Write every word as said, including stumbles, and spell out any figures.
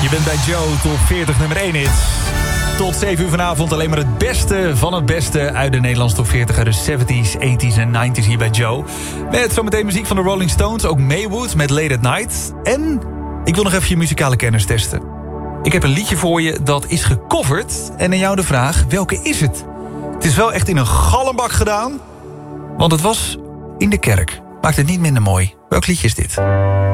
bent bij Joe, top veertig nummer één hits. Tot zeven uur vanavond alleen maar het beste van het beste uit de Nederlandse top veertig uit de zeventies, tachtiger en negentiger hier bij Joe. Met zometeen muziek van de Rolling Stones, ook Maywood met Late at Night. En ik wil nog even je muzikale kennis testen. Ik heb een liedje voor je dat is gecoverd en aan jou de vraag, welke is het? Het is wel echt in een galmbak gedaan, want het was in de kerk. Maakt het niet minder mooi. Welk liedje is dit?